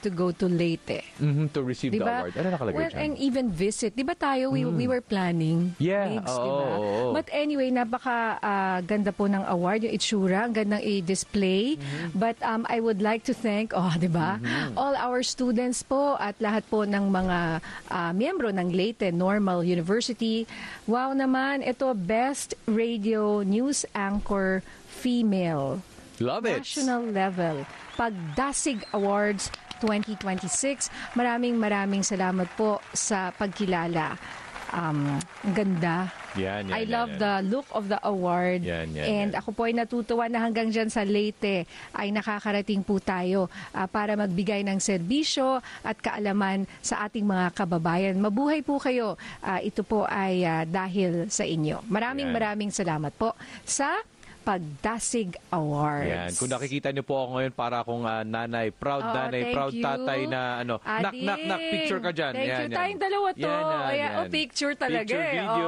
to go to Leyte. To receive the award. Ano nakalagay dyan? And even visit. Diba tayo, we were planning. Yeah. Gigs, diba? But anyway, napaka ganda po ng award, yung itsura, ang gandang i-display. But I would like to thank, diba? All our students po at lahat po ng mga miyembro ng Leyte Normal University. Wow naman, ito Best Radio News Anchor Female. Love it. National level. Pagdasig Awards 2026. Maraming salamat po sa pagkilala. Ang ganda. I love the look of the award. And ako po ay natutuwa na hanggang dyan sa Leyte ay nakakarating po tayo para magbigay ng serbisyo at kaalaman sa ating mga kababayan. Mabuhay po kayo. Ito po ay dahil sa inyo. Maraming salamat po sa Pagdasig Awards. Yan. Kung nakikita niyo po ako ngayon, para akong nanay, proud tatay na knock, picture ka dyan. Thank you. Tayong dalawa to. Picture talaga. Picture, video.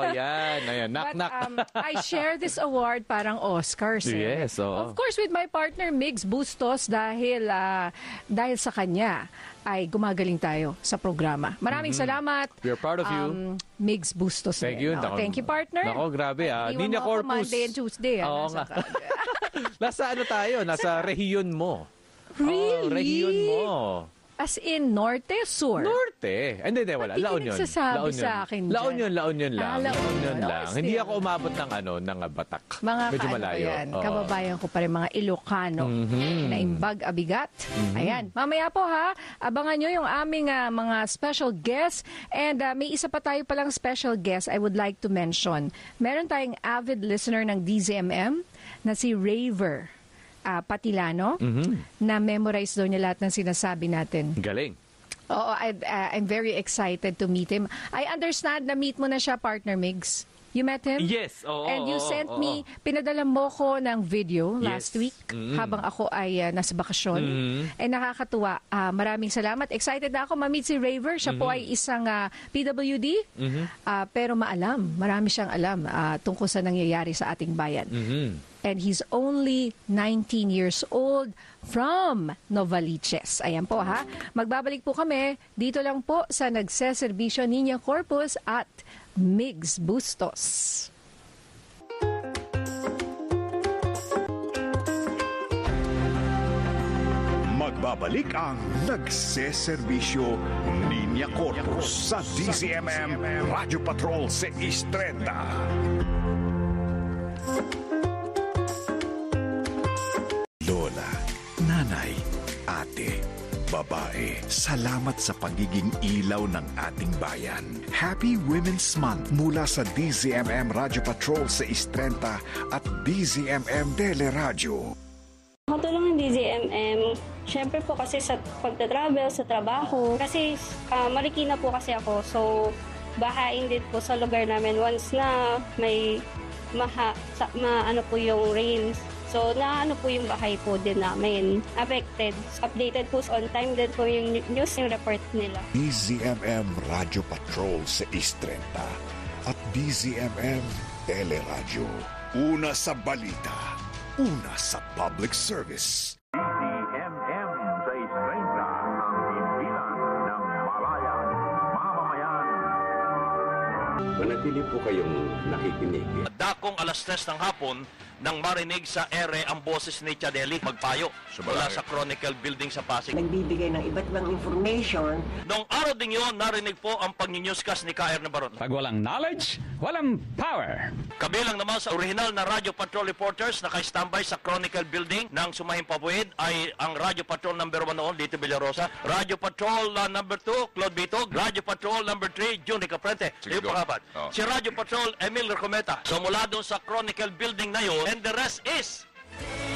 Ayan, knock. I share this award parang Oscars. Yes. Of course, with my partner, Migs Bustos, dahil sa kanya ay gumagaling tayo sa programa. Maraming salamat. We're proud of you. Migs Bustos. Thank you. Thank you, partner. Nako, grabe. Niña Corpus. Monday and Tuesday. Oo nga. Nasa tayo? Nasa rehiyon mo. Really? Rehiyon mo. As in, Norte, Sur? Norte. Hindi, wala. La Union. Nagsasabi sa akin La Union lang. La Union lang. Hindi ako umabot ng Batak. Medyo malayo. Kababayan ko pa rin, mga Ilocano. Na Imbag Abigat. Ayan. Mamaya po abangan nyo yung aming mga special guests. And may isa pa tayo palang special guest I would like to mention. Meron tayong avid listener ng DZMM na si Raver Patilano, na memorize daw niya lahat ng sinasabi natin. Galing. Oo, I'm very excited to meet him. I understand na meet mo na siya, partner Migs. You met him? Yes. And you sent me, pinadala mo ko ng video last week habang ako ay nasa bakasyon. And nakakatuwa. Maraming salamat. Excited na ako ma-meet si Raver. Siya po ay isang PWD. Pero marami siyang alam tungkol sa nangyayari sa ating bayan. And he's only 19 years old from Novaliches. Ayan po Magbabalik po kami dito lang po sa nagseserbisyo Niña Corpus at Migs Bustos. Magbabalik ang nagseserbisyo Niña Corpus sa DZMM Radio Patrol 630. Lola, nanay, ate, babae, salamat sa pagiging ilaw ng ating bayan. Happy Women's Month mula sa DZMM Radio Patrol 630 at DZMM Teleradyo. Matulong ng DZMM, syempre po kasi sa pagta-travel, sa trabaho. Kasi Marikina po kasi ako, so bahain din po sa lugar namin once na may ano po yung rains. So, po yung bahay po din namin. Affected. Updated po on time din po yung news yung report nila. DZMM Radio Patrol sa 630 at DZMM Teleradyo. Una sa balita, una sa public service. DZMM sa 630 ang himpilan ng malayan mamamayan. Manatili po kayong nakikinig. Dakong 3:00 ng hapon nang marinig sa ere ang boses ni Chadeli magpayo mula sa Chronicle Building sa Pasig. Nagbibigay ng iba't ibang information. Noong araw din yun, narinig po ang pag-newscast ni K.R. Nabaron. Pag walang knowledge, walang power. Kabilang naman sa original na Radio Patrol reporters na naka-standby sa Chronicle Building ng Sumahing Pabuid ay ang Radio Patrol number 1 noon, Lito Villarosa, Radio Patrol number 2, Claude Bitog, Radio Patrol number 3, Juni Caprente. Si Radio Patrol, Emil Recometa. So mula doon sa Chronicle Building na yun, and the rest is